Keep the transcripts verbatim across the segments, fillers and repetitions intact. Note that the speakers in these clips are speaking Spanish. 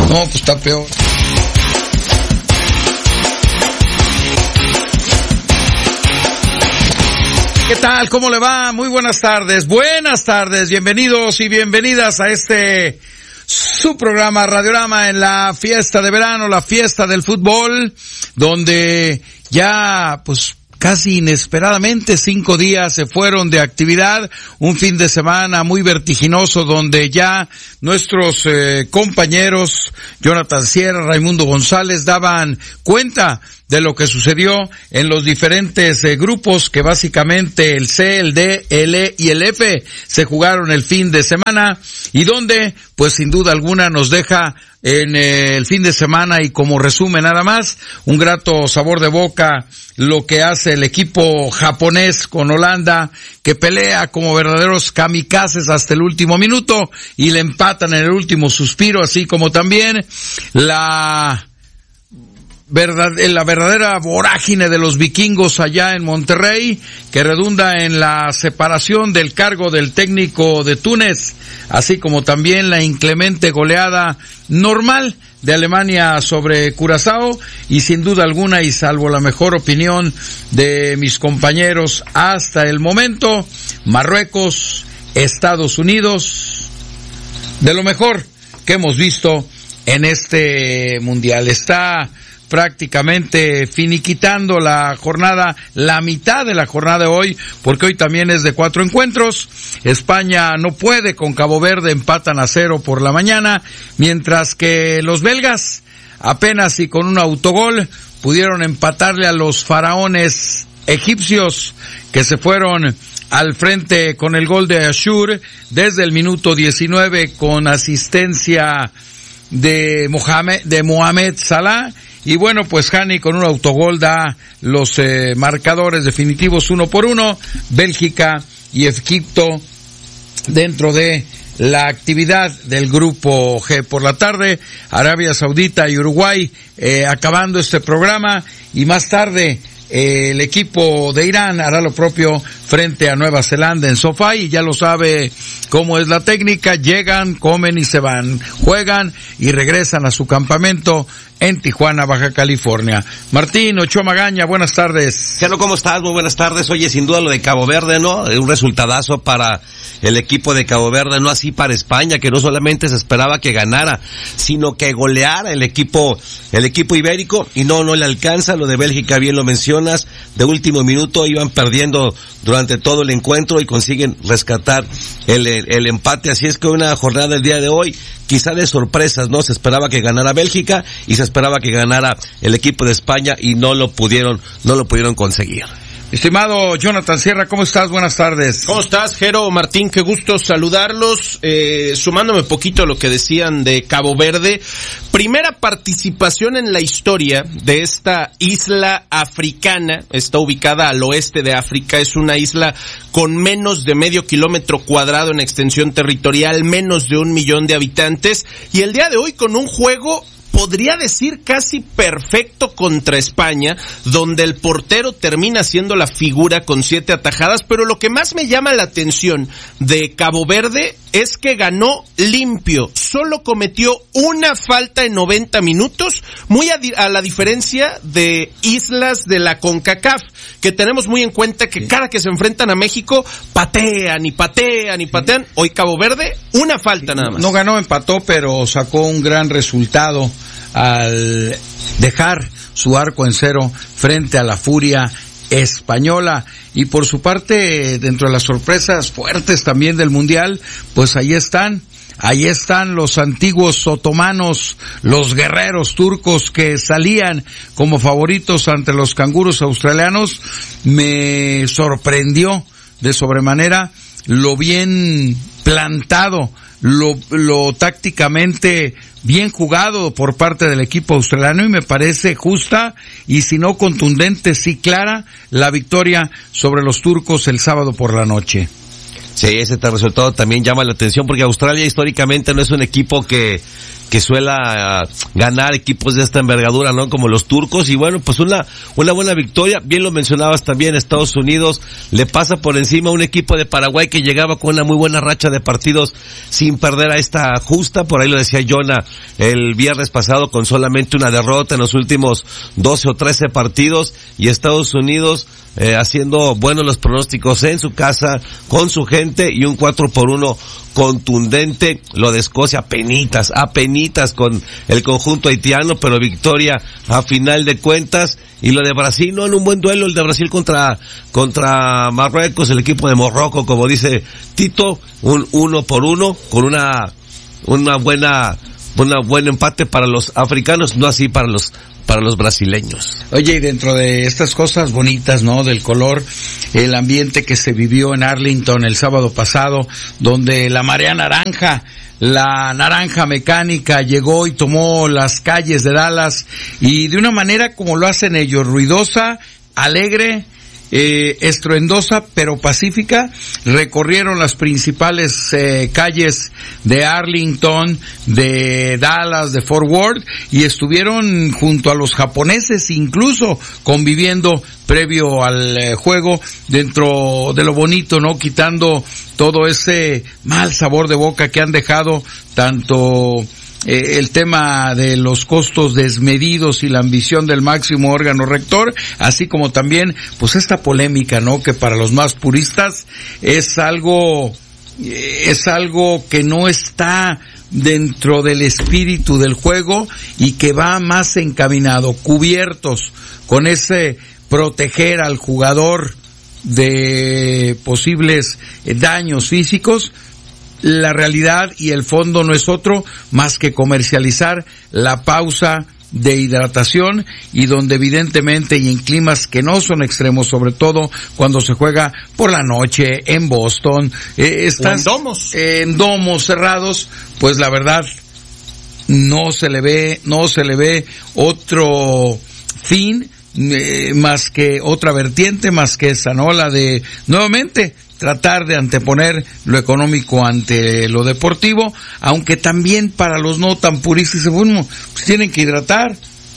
No, pues está peor. ¿Qué tal? ¿Cómo le va? Muy buenas tardes. Buenas tardes. Bienvenidos y bienvenidas a este su programa Radiorama en la fiesta de verano, la fiesta del fútbol, donde ya pues casi inesperadamente cinco días se fueron de actividad, un fin de semana muy vertiginoso donde ya nuestros eh, compañeros Jonathan Sierra, Raimundo González daban cuenta de lo que sucedió en los diferentes eh, grupos que básicamente el C, el D, el E y el F se jugaron el fin de semana y donde pues sin duda alguna nos deja en eh, el fin de semana y como resumen nada más, un grato sabor de boca lo que hace el equipo japonés con Holanda, que pelea como verdaderos kamikazes hasta el último minuto y le empatan en el último suspiro, así como también la verdad, la verdadera vorágine de los vikingos allá en Monterrey, que redunda en la separación del cargo del técnico de Túnez, así como también la inclemente goleada normal de Alemania sobre Curazao y sin duda alguna y salvo la mejor opinión de mis compañeros hasta el momento, Marruecos, Estados Unidos, de lo mejor que hemos visto en este mundial. Está prácticamente finiquitando la jornada, la mitad de la jornada de hoy, porque hoy también es de cuatro encuentros. España no puede con Cabo Verde, empatan a cero por la mañana, mientras que los belgas apenas y con un autogol pudieron empatarle a los faraones egipcios que se fueron al frente con el gol de Ashur desde el minuto diecinueve con asistencia de Mohamed, de Mohamed Salah. Y bueno, pues Hani con un autogol da los eh, marcadores definitivos uno por uno. Bélgica y Egipto dentro de la actividad del grupo G. Por la tarde, Arabia Saudita y Uruguay eh, acabando este programa y más tarde eh, el equipo de Irán hará lo propio frente a Nueva Zelanda en Sofá y ya lo sabe cómo es la técnica, llegan, comen y se van, juegan y regresan a su campamento en Tijuana, Baja California. Martín Ochoa Magaña, buenas tardes. Carlos, ¿cómo estás? Muy buenas tardes. Oye, sin duda lo de Cabo Verde, ¿no? Un resultadazo para el equipo de Cabo Verde, no así para España, que no solamente se esperaba que ganara, sino que goleara el equipo, el equipo ibérico, y no, no le alcanza. Lo de Bélgica, bien lo mencionas, de último minuto iban perdiendo durante todo el encuentro y consiguen rescatar el, el, el empate. Así es que una jornada del día de hoy, quizá de sorpresas, ¿no? Se esperaba que ganara Bélgica y se esperaba que ganara el equipo de España y no lo pudieron, no lo pudieron conseguir. Estimado Jonathan Sierra, ¿cómo estás? Buenas tardes. ¿Cómo estás, Jero, Martín? Qué gusto saludarlos. Eh, sumándome poquito a lo que decían de Cabo Verde. Primera participación en la historia de esta isla africana. Está ubicada al oeste de África. Es una isla con menos de medio kilómetro cuadrado en extensión territorial, menos de un millón de habitantes. Y el día de hoy con un juego, podría decir casi perfecto contra España, donde el portero termina siendo la figura con siete atajadas, pero lo que más me llama la atención de Cabo Verde es que ganó limpio, solo cometió una falta en noventa minutos, muy a, di- a la diferencia de islas de la CONCACAF, que tenemos muy en cuenta que cada que se enfrentan a México, patean y patean y patean. Hoy Cabo Verde, una falta nada más. No ganó, empató, pero sacó un gran resultado al dejar su arco en cero frente a la furia española. Y por su parte, dentro de las sorpresas fuertes también del Mundial, pues ahí están, ahí están los antiguos otomanos, los guerreros turcos que salían como favoritos ante los canguros australianos. Me sorprendió de sobremanera lo bien plantado, lo, lo tácticamente bien jugado por parte del equipo australiano, y me parece justa y si no contundente, sí clara, la victoria sobre los turcos el sábado por la noche. Sí, ese resultado también llama la atención porque Australia históricamente no es un equipo que que suela ganar equipos de esta envergadura, ¿no? Como los turcos, y bueno, pues una, una buena victoria. Bien lo mencionabas también, Estados Unidos le pasa por encima a un equipo de Paraguay que llegaba con una muy buena racha de partidos sin perder a esta justa, por ahí lo decía Jonah el viernes pasado, con solamente una derrota en los últimos doce o trece partidos, y Estados Unidos eh, haciendo buenos los pronósticos en su casa, con su gente, y un cuatro por uno contundente. Lo de Escocia, apenitas, apenitas con el conjunto haitiano, pero victoria a final de cuentas. Y lo de Brasil, no en un buen duelo, el de Brasil contra contra Marruecos, el equipo de Morroco, como dice Tito, un uno por uno, con una una buena una buen empate para los africanos, no así para los para los brasileños. Oye, y dentro de estas cosas bonitas, ¿no? Del color, el ambiente que se vivió en Arlington el sábado pasado, donde la marea naranja, la naranja mecánica llegó y tomó las calles de Dallas, y de una manera como lo hacen ellos, ruidosa, alegre, eh, estruendosa pero pacífica, recorrieron las principales eh, calles de Arlington, de Dallas, de Fort Worth, y estuvieron junto a los japoneses, incluso conviviendo previo al eh, juego, dentro de lo bonito, ¿no? Quitando todo ese mal sabor de boca que han dejado tanto Eh, el tema de los costos desmedidos y la ambición del máximo órgano rector, así como también pues esta polémica, ¿no? Que para los más puristas es algo eh, es algo que no está dentro del espíritu del juego y que va más encaminado, cubiertos con ese proteger al jugador de posibles eh, daños físicos. La realidad y el fondo no es otro más que comercializar la pausa de hidratación, y donde evidentemente y en climas que no son extremos, sobre todo cuando se juega por la noche en Boston, eh, estás en domos. Eh, en domos cerrados, pues la verdad no se le ve, no se le ve otro fin eh, más que otra vertiente, más que esa, ¿no? La de nuevamente tratar de anteponer lo económico ante lo deportivo, aunque también para los no tan puristas, bueno, pues tienen que hidratar,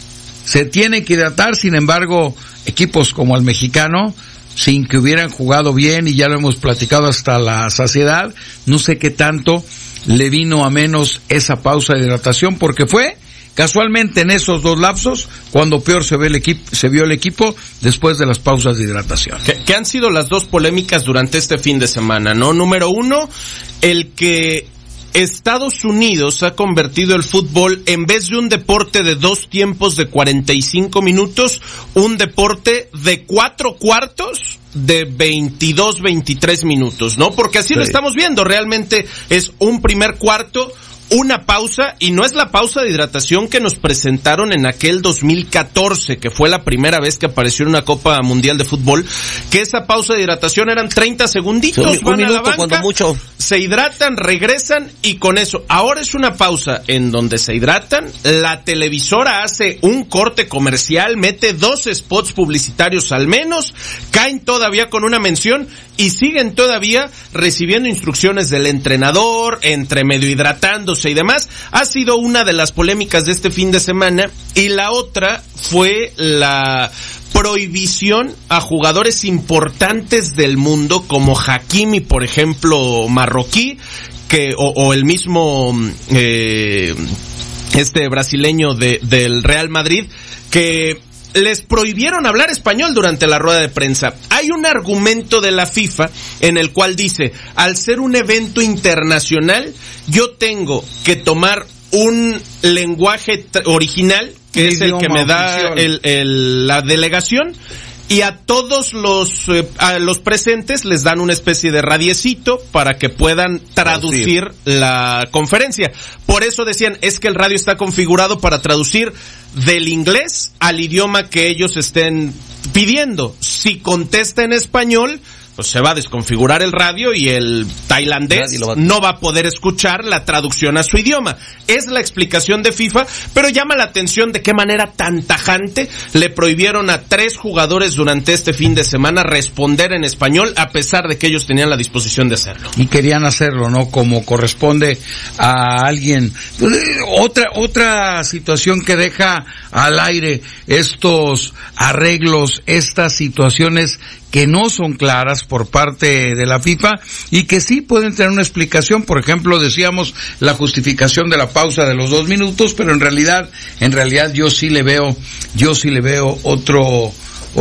se tienen que hidratar. Sin embargo, equipos como el mexicano, sin que hubieran jugado bien, y ya lo hemos platicado hasta la saciedad, no sé qué tanto le vino a menos esa pausa de hidratación, porque fue casualmente en esos dos lapsos cuando peor se ve el equipo, se vio el equipo después de las pausas de hidratación. Que, que han sido las dos polémicas durante este fin de semana, ¿no? Número uno, el que Estados Unidos ha convertido el fútbol, en vez de un deporte de dos tiempos de cuarenta y cinco minutos, un deporte de cuatro cuartos de veintidós, veintitrés minutos, ¿no? Porque así sí lo estamos viendo, realmente es un primer cuarto, una pausa, y no es la pausa de hidratación que nos presentaron en aquel dos mil catorce, que fue la primera vez que apareció en una Copa Mundial de Fútbol, que esa pausa de hidratación eran treinta segunditos, sí, un, van un minuto, a la banca, cuando mucho, se hidratan, regresan, y con eso. Ahora es una pausa en donde se hidratan, la televisora hace un corte comercial, mete dos spots publicitarios al menos, caen todavía con una mención, y siguen todavía recibiendo instrucciones del entrenador, entre medio hidratándose y demás. Ha sido una de las polémicas de este fin de semana, y la otra fue la prohibición a jugadores importantes del mundo como Hakimi, por ejemplo, marroquí, que o, o el mismo eh, este brasileño de del Real Madrid, que les prohibieron hablar español durante la rueda de prensa. Hay un argumento de la FIFA en el cual dice, al ser un evento internacional, yo tengo que tomar un lenguaje t- original, que es el que me da el, el, la delegación, y a todos los eh, a los presentes les dan una especie de radiecito para que puedan traducir, traducir la conferencia. Por eso decían, es que el radio está configurado para traducir del inglés al idioma que ellos estén pidiendo. Si contesta en español, pues se va a desconfigurar el radio y el tailandés va a... no va a poder escuchar la traducción a su idioma. Es la explicación de FIFA, pero llama la atención de qué manera tan tajante le prohibieron a tres jugadores durante este fin de semana responder en español, a pesar de que ellos tenían la disposición de hacerlo. Y querían hacerlo, ¿no? Como corresponde a alguien. Otra, otra situación que deja al aire estos arreglos, estas situaciones que no son claras por parte de la FIFA y que sí pueden tener una explicación. Por ejemplo, decíamos la justificación de la pausa de los dos minutos, pero en realidad, en realidad yo sí le veo, yo sí le veo otro,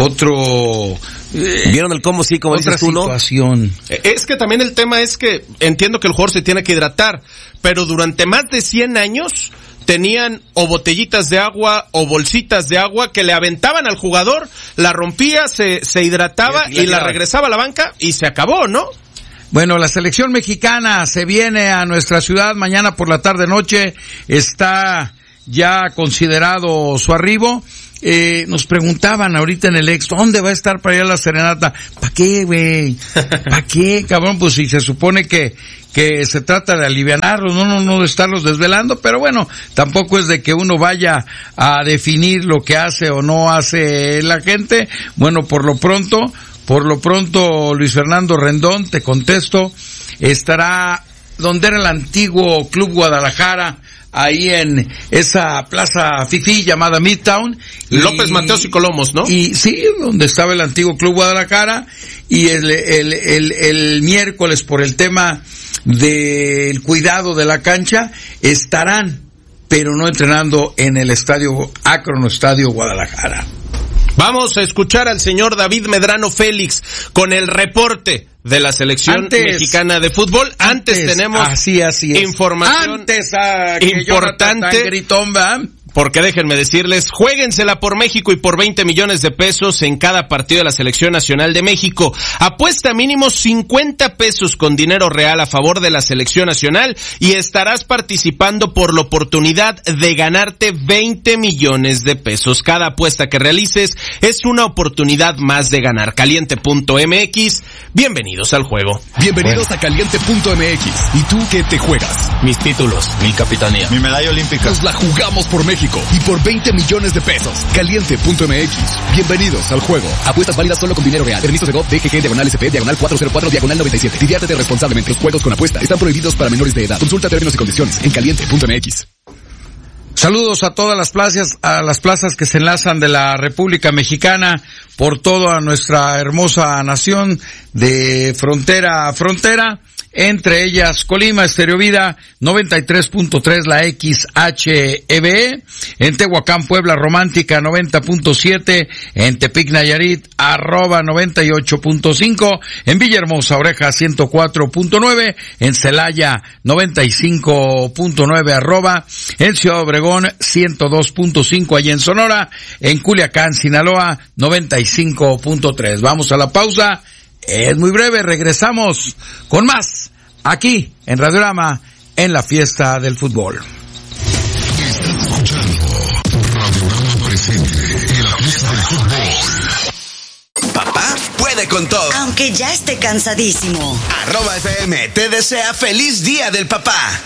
otro, eh, ¿vieron el cómo sí, como otra dices tú, no? situación. Es que también el tema es que entiendo que el jugador se tiene que hidratar, pero durante más de cien años tenían o botellitas de agua o bolsitas de agua que le aventaban al jugador, la rompía, se, se hidrataba y, y la regresaba a la banca y se acabó, ¿no? Bueno, la selección mexicana se viene a nuestra ciudad mañana por la tarde noche, está ya considerado su arribo. Eh, nos preguntaban ahorita en el ex, ¿dónde va a estar para ir a la serenata? ¿Para qué, güey? ¿Para qué, cabrón? Pues si se supone que que se trata de alivianarlos, no, no, no de estarlos desvelando, pero bueno, tampoco es de que uno vaya a definir lo que hace o no hace la gente. Bueno, por lo pronto, por lo pronto, Luis Fernando Rendón, te contesto, estará donde era el antiguo Club Guadalajara, ahí en esa plaza fifí llamada Midtown. López Mateos y Colomos, ¿no? Y sí, donde estaba el antiguo Club Guadalajara, y el, el, el, el miércoles, por el tema del cuidado de la cancha, estarán, pero no entrenando en el estadio Akron, Estadio Guadalajara. Vamos a escuchar al señor David Medrano Félix con el reporte de la selección antes, mexicana de fútbol. Antes, antes tenemos así, así es. información antes, a importante. Gritón, porque déjenme decirles, juéguensela por México y por veinte millones de pesos en cada partido de la Selección Nacional de México. Apuesta mínimo cincuenta pesos con dinero real a favor de la Selección Nacional y estarás participando por la oportunidad de ganarte veinte millones de pesos. Cada apuesta que realices es una oportunidad más de ganar. Caliente punto m x, bienvenidos al juego. Bienvenidos bueno. a Caliente punto m x. ¿Y tú qué te juegas? Mis títulos, mi capitanía, mi medalla olímpica. Nos la jugamos por México. Y por veinte millones de pesos. Caliente punto m x. Bienvenidos al juego. Apuestas válidas solo con dinero real. Permiso Segov, D G G, diagonal S P, diagonal cuatrocientos cuatro, diagonal noventa y siete. Diviértete responsablemente. Los juegos con apuesta están prohibidos para menores de edad. Consulta términos y condiciones en caliente punto m x. Saludos a todas las plazas, a las plazas que se enlazan de la República Mexicana por toda nuestra hermosa nación de frontera a frontera. Entre ellas Colima, Estéreo Vida, noventa y tres punto tres, la X H E B E, en Tehuacán, Puebla, Romántica, noventa punto siete, en Tepic, Nayarit, arroba noventa y ocho punto cinco, en Villahermosa, Oreja, ciento cuatro punto nueve, en Celaya, noventa y cinco punto nueve, arroba, en Ciudad Obregón, ciento dos punto cinco, allá en Sonora, en Culiacán, Sinaloa, noventa y cinco punto tres. Vamos a la pausa. Es muy breve, regresamos con más aquí en Radiorama en la fiesta del fútbol. Estás escuchando Radiorama presente en la fiesta del fútbol. Papá puede con todo, aunque ya esté cansadísimo. Arroba F M te desea feliz día del papá.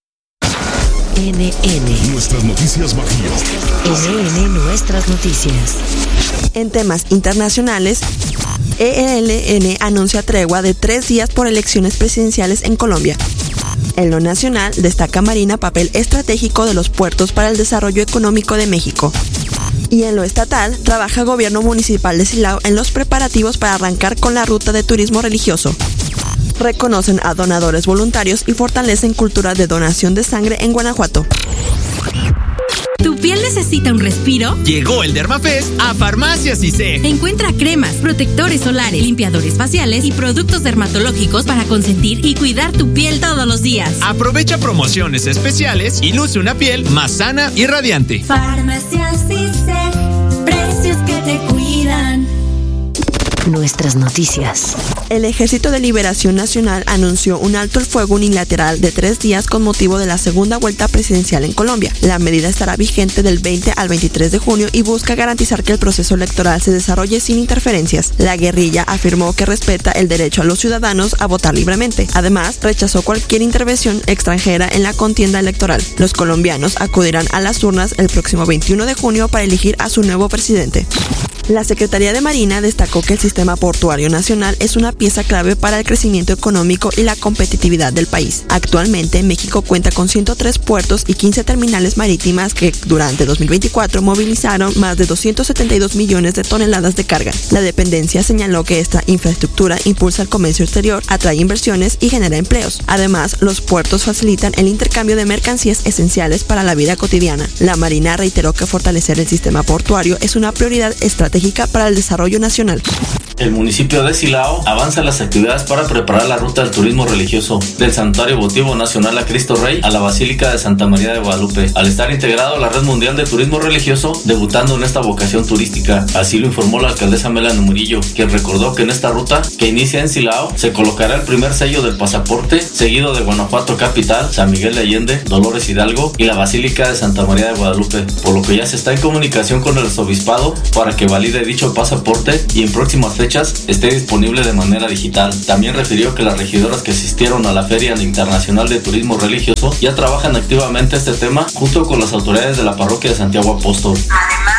N N. Nuestras noticias bajías. N N Nuestras noticias. En temas internacionales, E L N anuncia tregua de tres días por elecciones presidenciales en Colombia. En lo nacional, destaca Marina papel estratégico de los puertos para el desarrollo económico de México. Y en lo estatal, trabaja Gobierno Municipal de Silao en los preparativos para arrancar con la ruta de turismo religioso. Reconocen a donadores voluntarios y fortalecen cultura de donación de sangre en Guanajuato. ¿Tu piel necesita un respiro? Llegó el Dermafest a Farmacias I C E. Encuentra cremas, protectores solares, limpiadores faciales y productos dermatológicos para consentir y cuidar tu piel todos los días. Aprovecha promociones especiales y luce una piel más sana y radiante. Farmacias I C E, precios que te cuidan. Nuestras noticias. El Ejército de Liberación Nacional anunció un alto el fuego unilateral de tres días con motivo de la segunda vuelta presidencial en Colombia. La medida estará vigente del veinte al veintitrés de junio y busca garantizar que el proceso electoral se desarrolle sin interferencias. La guerrilla afirmó que respeta el derecho a los ciudadanos a votar libremente. Además, rechazó cualquier intervención extranjera en la contienda electoral. Los colombianos acudirán a las urnas el próximo veintiuno de junio para elegir a su nuevo presidente. La Secretaría de Marina destacó que el sistema portuario nacional es una pieza clave para el crecimiento económico y la competitividad del país. Actualmente, México cuenta con ciento tres puertos y quince terminales marítimas que durante dos mil veinticuatro movilizaron más de doscientos setenta y dos millones de toneladas de carga. La dependencia señaló que esta infraestructura impulsa el comercio exterior, atrae inversiones y genera empleos. Además, los puertos facilitan el intercambio de mercancías esenciales para la vida cotidiana. La Marina reiteró que fortalecer el sistema portuario es una prioridad estratégica para el desarrollo nacional. El municipio de Silao avanza las actividades para preparar la ruta del turismo religioso del Santuario Votivo Nacional a Cristo Rey a la Basílica de Santa María de Guadalupe, al estar integrado a la Red Mundial de Turismo Religioso, debutando en esta vocación turística. Así lo informó la alcaldesa Melanie Murillo, quien recordó que en esta ruta, que inicia en Silao, se colocará el primer sello del pasaporte, seguido de Guanajuato Capital, San Miguel de Allende, Dolores Hidalgo y la Basílica de Santa María de Guadalupe, por lo que ya se está en comunicación con el arzobispado para que valide dicho pasaporte y en próximas fechas esté disponible de manera digital. También refirió que las regidoras que asistieron a la Feria Internacional de Turismo Religioso ya trabajan activamente este tema junto con las autoridades de la parroquia de Santiago Apóstol. Además,